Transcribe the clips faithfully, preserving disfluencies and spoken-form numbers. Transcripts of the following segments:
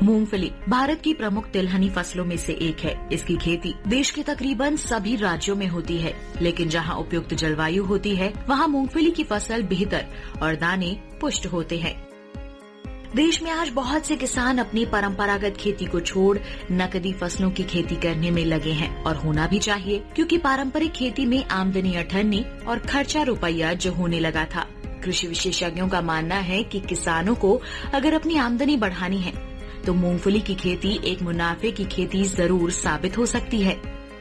मूंगफली भारत की प्रमुख तिलहनी फसलों में से एक है। इसकी खेती देश के तकरीबन सभी राज्यों में होती है, लेकिन जहां उपयुक्त जलवायु होती है वहां मूंगफली की फसल बेहतर और दाने पुष्ट होते हैं। देश में आज बहुत से किसान अपनी परंपरागत खेती को छोड़ नकदी फसलों की खेती करने में लगे हैं और होना भी चाहिए, क्योंकि पारंपरिक खेती में आमदनी अठन्नी और खर्चा रुपया जो होने लगा था। कृषि विशेषज्ञों का मानना है कि किसानों को अगर अपनी आमदनी बढ़ानी है तो मूंगफली की खेती एक मुनाफे की खेती जरूर साबित हो सकती है,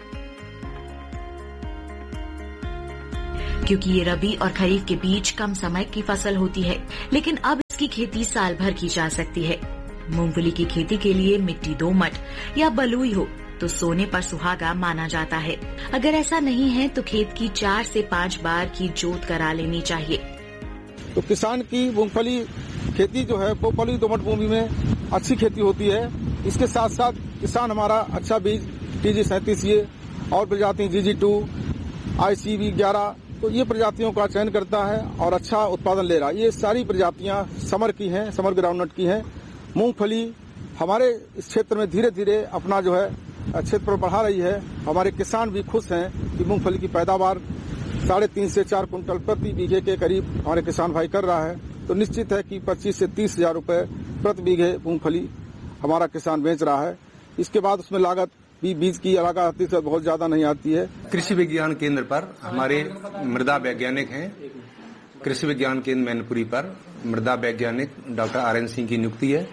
क्योंकि ये रबी और खरीफ के बीच कम समय की फसल होती है, लेकिन अब इसकी खेती साल भर की जा सकती है। मूंगफली की खेती के लिए मिट्टी दोमट या बलुई हो तो सोने पर सुहागा माना जाता है। अगर ऐसा नहीं है तो खेत की चार से पाँच बार की जोत करा लेनी चाहिए। तो किसान की मूंगफली खेती जो है वो बलुई दोमट भूमि में अच्छी खेती होती है। इसके साथ साथ किसान हमारा अच्छा बीज टी जी सैंतीस ये और प्रजाति जी जी टू आई सी वी ग्यारह तो ये प्रजातियों का चयन करता है और अच्छा उत्पादन ले रहा है। ये सारी प्रजातियां समर की हैं, समर ग्राउंडनट की हैं। मूंगफली हमारे इस क्षेत्र में धीरे धीरे अपना जो है क्षेत्र पर बढ़ा रही है। हमारे किसान भी खुश हैं कि मूंगफली की पैदावार साढ़े तीन से चार कुंटल प्रति बीघे के करीब हमारे किसान भाई कर रहा है। तो निश्चित है कि पच्चीस से तीस हजार रूपये प्रति बीघे मूंगफली हमारा किसान बेच रहा है। इसके बाद उसमें लागत भी बीज की लागत आती है, बहुत ज्यादा नहीं आती है। कृषि विज्ञान केंद्र पर हमारे मृदा वैज्ञानिक हैं। कृषि विज्ञान केंद्र मैनपुरी पर मृदा वैज्ञानिक डॉक्टर आर एन सिंह की नियुक्ति है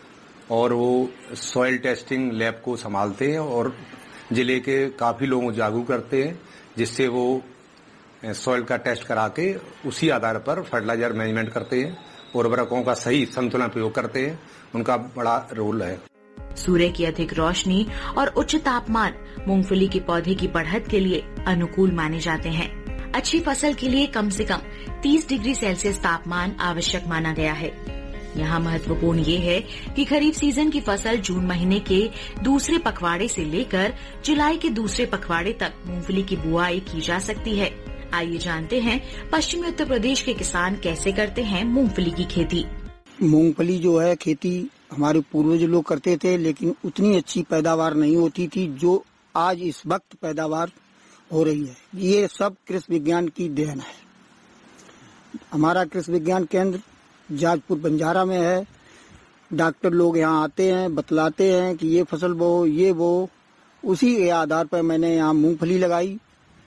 और वो सॉइल टेस्टिंग लैब को संभालते हैं और जिले के काफी लोगों को जागरूक करते हैं, जिससे वो सॉइल का टेस्ट करा के उसी आधार पर फर्टिलाइजर मैनेजमेंट करते हैं, उर्वरकों का सही संतुलन प्रयोग करते हैं। उनका बड़ा रोल है। सूर्य की अधिक रोशनी और उच्च तापमान मूंगफली के पौधे की बढ़त के लिए अनुकूल माने जाते हैं। अच्छी फसल के लिए कम से कम तीस डिग्री सेल्सियस तापमान आवश्यक माना गया है। यहाँ महत्वपूर्ण ये है कि खरीफ सीजन की फसल जून महीने के दूसरे पखवाड़े से लेकर जुलाई के दूसरे पखवाड़े तक मूंगफली की बुआई की जा सकती है। आइए जानते हैं पश्चिमी उत्तर प्रदेश के किसान कैसे करते हैं मूंगफली की खेती। मूंगफली जो है खेती हमारे पूर्वज लोग करते थे, लेकिन उतनी अच्छी पैदावार नहीं होती थी जो आज इस वक्त पैदावार हो रही है। ये सब कृषि विज्ञान की देन है। हमारा कृषि विज्ञान केंद्र जाजपुर बंजारा में है। डॉक्टर लोग यहाँ आते हैं, बतलाते हैं कि ये फसल बो, ये बो। उसी के आधार पर मैंने यहाँ मूंगफली लगाई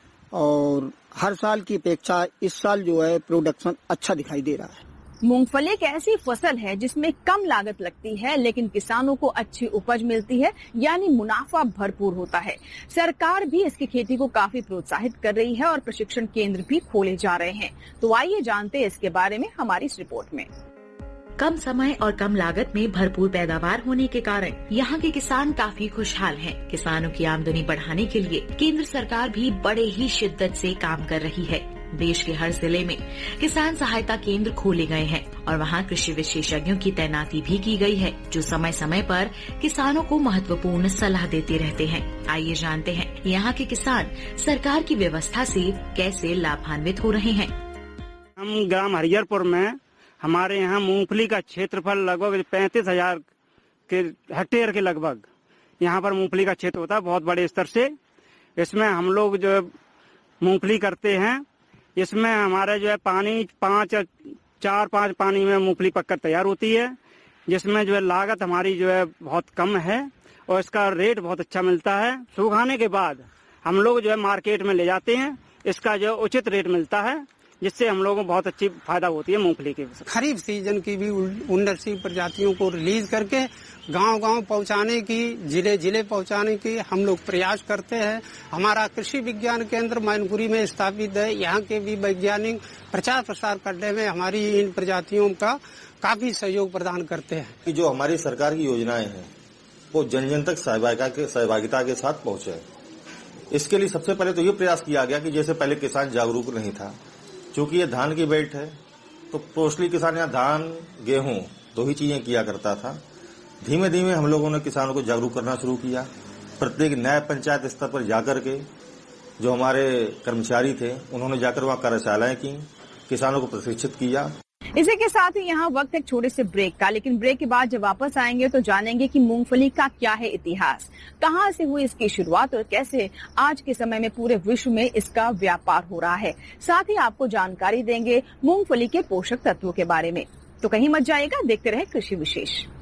और हर साल की अपेक्षा इस साल जो है प्रोडक्शन अच्छा दिखाई दे रहा है। मूंगफली एक ऐसी फसल है जिसमें कम लागत लगती है, लेकिन किसानों को अच्छी उपज मिलती है, यानी मुनाफा भरपूर होता है। सरकार भी इसकी खेती को काफी प्रोत्साहित कर रही है और प्रशिक्षण केंद्र भी खोले जा रहे हैं। तो आइए जानते हैं इसके बारे में हमारी इस रिपोर्ट में। कम समय और कम लागत में भरपूर पैदावार होने के कारण यहाँ के किसान काफी खुशहाल हैं। किसानों की आमदनी बढ़ाने के लिए केंद्र सरकार भी बड़े ही शिद्दत से काम कर रही है। देश के हर जिले में किसान सहायता केंद्र खोले गए हैं और वहाँ कृषि विशेषज्ञों की तैनाती भी की गई है, जो समय समय पर किसानों को महत्वपूर्ण सलाह देते रहते हैं। आइए जानते हैं यहाँ के किसान सरकार की व्यवस्था से कैसे लाभान्वित हो रहे हैं। हम ग्राम हरिहरपुर में हमारे यहाँ मूंगफली का क्षेत्रफल लगभग पैंतीस हजार के हेक्टेयर के लगभग यहाँ पर मूंगफली का क्षेत्र होता है, बहुत बड़े स्तर से। इसमें हम लोग जो मूंगफली करते हैं, इसमें हमारे जो है पानी पाँच चार पाँच पानी में मूंगफली पककर तैयार होती है, जिसमें जो है लागत हमारी जो है बहुत कम है और इसका रेट बहुत अच्छा मिलता है। सूखाने के बाद हम लोग जो है मार्केट में ले जाते हैं, इसका जो उचित रेट मिलता है, जिससे हम लोगों को बहुत अच्छी फायदा होती है मूंगफली की। खरीफ सीजन की भी उन्नत सी प्रजातियों को रिलीज करके गांव गांव पहुंचाने की, जिले जिले पहुंचाने की हम लोग प्रयास करते हैं। हमारा कृषि विज्ञान केंद्र मैनपुरी में स्थापित है। यहाँ के भी वैज्ञानिक प्रचार प्रसार करने में हमारी इन प्रजातियों का काफी सहयोग प्रदान करते हैं। जो हमारी सरकार की योजनाएं हैं वो जन जन तक सहभागिता के साथ पहुंचे। इसके लिए सबसे पहले तो ये प्रयास किया गया कि जैसे पहले किसान जागरूक नहीं था, चूंकि ये धान की बेल्ट है तो मोस्टली किसान यहाँ धान गेहूं दो ही चीजें किया करता था। धीमे धीमे हम लोगों ने किसानों को जागरूक करना शुरू किया। प्रत्येक न्याय पंचायत स्तर पर जाकर के जो हमारे कर्मचारी थे उन्होंने जाकर वहाँ कार्यशालाएं की, किसानों को प्रशिक्षित किया। इसी के साथ ही यहाँ वक्त एक छोटे से ब्रेक का, लेकिन ब्रेक के बाद जब वापस आएंगे तो जानेंगे कि मूंगफली का क्या है इतिहास, कहां से हुई इसकी शुरुआत और कैसे आज के समय में पूरे विश्व में इसका व्यापार हो रहा है। साथ ही आपको जानकारी देंगे मूंगफली के पोषक तत्वों के बारे में। तो कहीं मत जाइएगा, देखते रहे कृषि विशेष।